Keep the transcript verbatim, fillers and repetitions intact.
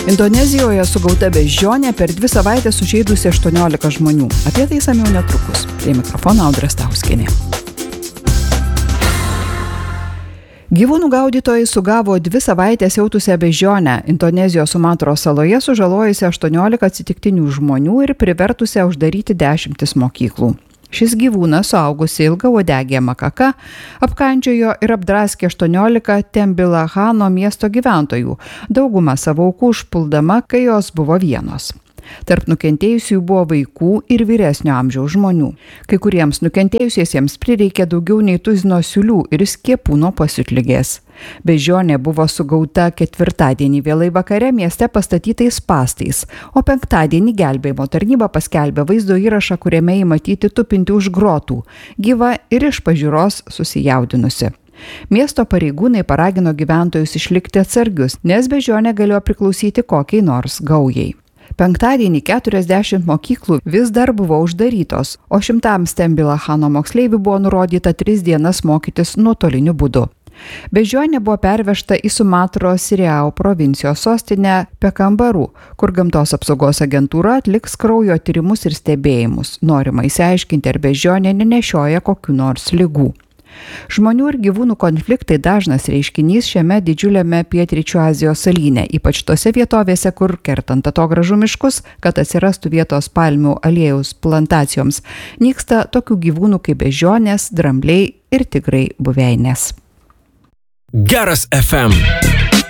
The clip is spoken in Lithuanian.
Indonezijoje sugauta beždžionė per dvi savaitės sužeidusi aštuoniolika žmonių. Apie tai išsamiau netrukus. Prie mikrofono Audra Stauskienė. Gyvūnų gaudytojai sugavo dvi savaitės siautusią beždžionę Indonezijos Sumatros saloje, sužalojusi aštuoniolika atsitiktinių žmonių ir privertusią uždaryti dešimtis mokyklų. Šis gyvūnas, suaugusi ilgauodegė makaka, apkandžiojo ir apdraskė aštuoniolika Tembilahano miesto gyventojų, daugumą savo aukų užpuldama, kai jos buvo vienos. Tarp nukentėjusių buvo vaikų ir vyresnio amžiaus žmonių. Kai kuriems nukentėjusiesiems prireikė daugiau nei tuzino siūlių ir skiepų nuo pasiutligės. Beždžionė buvo sugauta ketvirtadienį vėlai vakare mieste pastatytais spąstais, o penktadienį gelbėjimo tarnyba paskelbė vaizdo įrašą, kuriame įmatyti tupinti už grotų, gyva ir iš pažiūros susijaudinusi. Miesto pareigūnai paragino gyventojus išlikti atsargius, nes beždžionė galėjo priklausyti kokiai nors gaujai. Penktadienį keturiasdešimt mokyklų vis dar buvo uždarytos, o šimtams Tembilahano moksleivių buvo nurodyta tris dienas mokytis nuotoliniu būdu. Beždžionė buvo pervežta į Sumatros Riau provincijos sostinę Pekambaru, kur gamtos apsaugos agentūra atliks kraujo tyrimus ir stebėjimus. Norima išsiaiškinti, ar beždžionė nenešioja kokių nors ligų. Žmonių ir gyvūnų konfliktai dažnas reiškinys šiame didžiuliame pietryčių Azijos salyne, ypač tose vietovėse, kur kertant atogrąžų miškus, kad atsirastų vietos palmių aliejaus plantacijoms, nyksta tokių gyvūnų kaip beždžionės, drambliai ir tigrai buveinės. Geras F M.